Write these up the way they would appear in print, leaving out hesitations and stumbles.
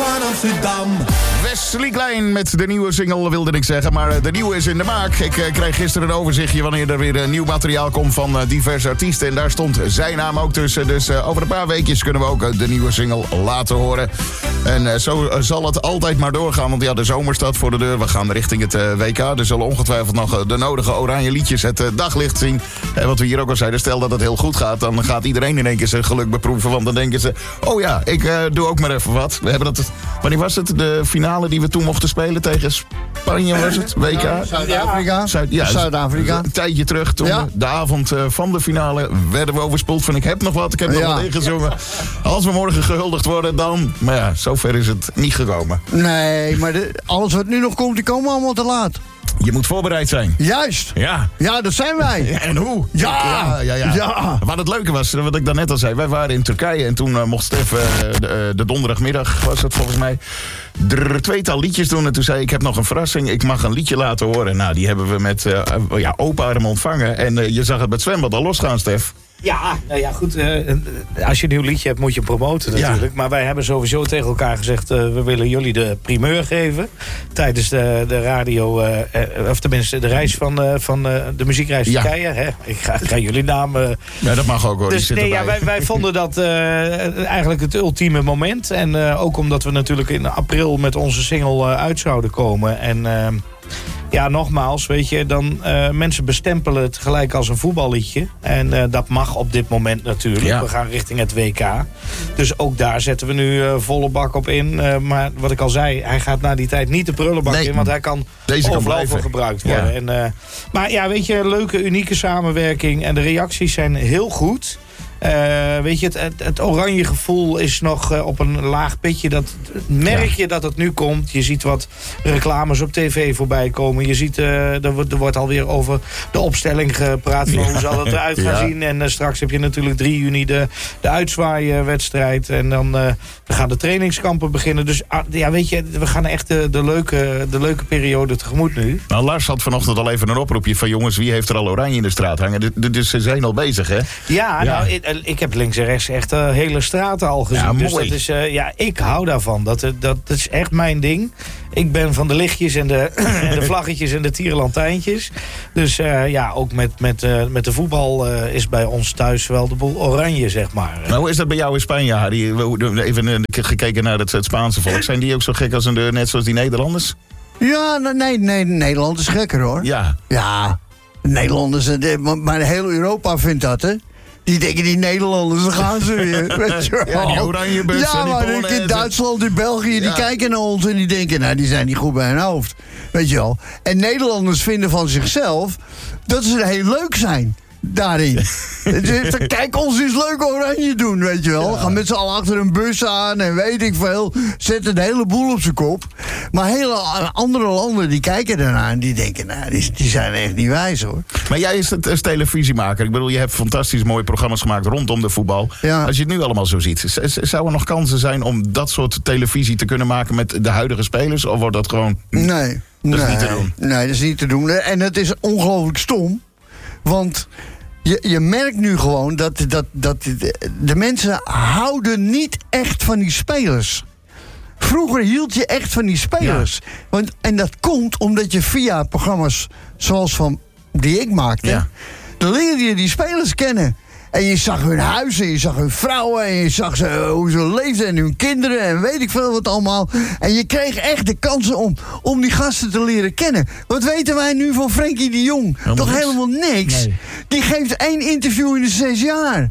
van Amsterdam. Wesley Klein met de nieuwe single, wilde ik zeggen. Maar de nieuwe is in de maak. Ik kreeg gisteren een overzichtje wanneer er weer nieuw materiaal komt van diverse artiesten. En daar stond zijn naam ook tussen. Dus over een paar weekjes kunnen we ook de nieuwe single laten horen. En zo zal het altijd maar doorgaan. Want ja, de zomer staat voor de deur. We gaan richting het WK. Er zullen ongetwijfeld nog de nodige oranje liedjes het daglicht zien. En wat we hier ook al zeiden, stel dat het heel goed gaat, dan gaat iedereen in één keer zijn geluk beproeven. Want dan denken ze, oh ja, ik doe ook maar even wat. We hebben dat, wanneer was het? De finale die we toen mochten spelen tegen Spanje, was het? WK? Zuid-Afrika. Zuid-Afrika. Een tijdje terug, toen de avond van de finale, werden we overspoeld van ik heb nog wat nog ingezongen. Als we morgen gehuldigd worden, dan... Maar ja, zover is het niet gekomen. Nee, maar alles wat nu nog komt, die komen allemaal te laat. Je moet voorbereid zijn. Juist. Ja. Ja, dat zijn wij. En hoe? Ja. Wat het leuke was, wat ik daarnet al zei, wij waren in Turkije en toen mocht Stef de donderdagmiddag, was het volgens mij, er tweetal liedjes doen. En toen zei ik heb nog een verrassing, ik mag een liedje laten horen. Nou, die hebben we met open armen ontvangen. En je zag het met zwembad al losgaan, Stef. Ja, nou ja, goed. Als je een nieuw liedje hebt, moet je promoten natuurlijk. Ja. Maar wij hebben sowieso tegen elkaar gezegd, we willen jullie de primeur geven. Tijdens de radio, of tenminste de reis van de muziekreis Turkije. Hè? Ik ga jullie naam... ja, dat mag ook hoor. Dus nee, ja, wij vonden dat eigenlijk het ultieme moment. En ook omdat we natuurlijk in april met onze single uit zouden komen. En... ja, nogmaals, weet je, dan mensen bestempelen het gelijk als een voetballiedje. En dat mag op dit moment natuurlijk. Ja. We gaan richting het WK. Dus ook daar zetten we nu volle bak op in. Maar wat ik al zei, hij gaat na die tijd niet de prullenbak in. Want hij kan overal voor gebruikt worden. Ja. En, maar ja, weet je, leuke, unieke samenwerking. En de reacties zijn heel goed. Weet je, het oranje gevoel is nog op een laag pitje. Dat merk je dat het nu komt. Je ziet wat reclames op tv voorbij komen. Je ziet, er wordt alweer over de opstelling gepraat van hoe zal het eruit gaan zien. En straks heb je natuurlijk 3 juni de uitzwaaiwedstrijd. En dan gaan de trainingskampen beginnen. Dus ja, weet je, we gaan echt de leuke periode tegemoet nu. Nou, Lars had vanochtend al even een oproepje van jongens, wie heeft er al oranje in de straat hangen? Dus ze zijn al bezig, hè? Ja. Nou, ik heb links en rechts echt hele straten al gezien. Ja, dus dat is, ik hou daarvan. Dat is echt mijn ding. Ik ben van de lichtjes en de vlaggetjes en de tierenlantijntjes. Dus ook met de voetbal is bij ons thuis wel de boel oranje, zeg maar. Nou, hoe is dat bij jou in Spanje, Harry? Even gekeken naar het Spaanse volk. Zijn die ook zo gek als net zoals die Nederlanders? Ja, nee, Nederland is gekker, hoor. Ja, Nederlanders, maar heel Europa vindt dat, hè? Die denken, die Nederlanders, dan gaan ze weer. Weet je wel. Ja, die oranje bus en die Polonaise. In Duitsland, in België, die kijken naar ons en die denken, nou, die zijn niet goed bij hun hoofd. Weet je wel. En Nederlanders vinden van zichzelf dat ze heel leuk zijn. Daarin. Kijk, ons eens leuk oranje doen, weet je wel. Gaan met z'n allen achter een bus aan en weet ik veel. Zetten een heleboel op zijn kop. Maar hele andere landen die kijken daarnaar en die denken, nou, die zijn echt niet wijs, hoor. Maar jij is het televisiemaker. Ik bedoel, je hebt fantastisch mooie programma's gemaakt rondom de voetbal. Ja. Als je het nu allemaal zo ziet, zou er nog kansen zijn om dat soort televisie te kunnen maken met de huidige spelers? Of wordt dat gewoon... Nee. Dat is niet te doen. Nee, dat is niet te doen. En het is ongelooflijk stom. Want je merkt nu gewoon dat de mensen houden niet echt van die spelers. Vroeger hield je echt van die spelers. Ja. En dat komt omdat je via programma's zoals die ik maakte... dan leerde je die spelers kennen. En je zag hun huizen, je zag hun vrouwen... en je zag hoe ze leefden en hun kinderen... en weet ik veel wat allemaal. En je kreeg echt de kansen om die gasten te leren kennen. Wat weten wij nu van Frenkie de Jong? Toch helemaal niks? Nee. Die geeft 1 interview in de 6 jaar.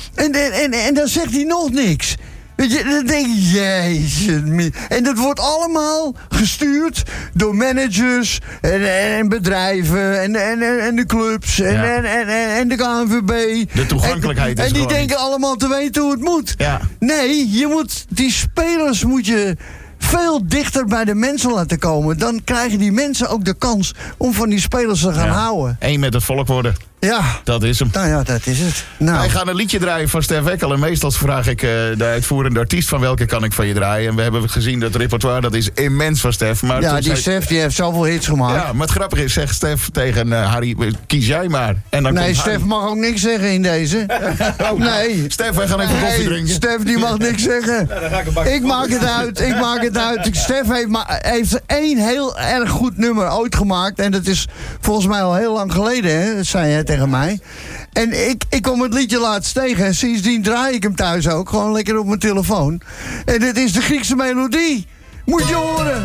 En dan zegt hij nog niks. Weet je, dan denk je, jezus. En dat wordt allemaal gestuurd door managers en bedrijven en de clubs en de KNVB. De toegankelijkheid is en die denken allemaal te weten hoe het moet. Ja. Nee, die spelers moet je veel dichter bij de mensen laten komen. Dan krijgen die mensen ook de kans om van die spelers te gaan houden. Eén met het volk worden. Ja. Dat is hem. Nou ja, dat is het. Nou. Wij gaan een liedje draaien van Stef Eckel. En meestal vraag ik de uitvoerende artiest van welke kan ik van je draaien. En we hebben gezien dat repertoire, dat is immens van Stef. Maar Ja, die Stef die heeft zoveel hits gemaakt. Ja, maar het grappige is, zegt Stef tegen Harry, kies jij maar. En dan Nee, komt Stef Harry. mag ook niks zeggen in deze. Nee. Stef, wij gaan even koffie drinken. Stef die mag niks zeggen. dan ga ik een bakje Ik maak het uit. Stef heeft één heel erg goed nummer ooit gemaakt. En dat is volgens mij al heel lang geleden, hè? Dat zei hij tegen mij. En ik kom het liedje laatst tegen. En sindsdien draai ik hem thuis ook. Gewoon lekker op mijn telefoon. En dit is de Griekse melodie. Moet je horen.